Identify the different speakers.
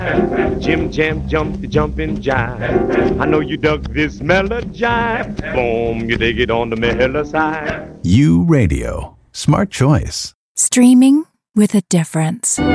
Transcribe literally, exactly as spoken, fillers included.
Speaker 1: Jim Jam jump the jumping jive. I know you dug this melody jive. Boom, you dig it on the mellow side.
Speaker 2: U Radio. Smart choice.
Speaker 3: Streaming with a difference.